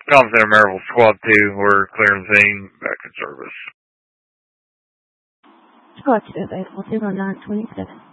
Golf Center Maryville Squad 2, we're clearing the scene, back in service. Squad 2 available, 0927.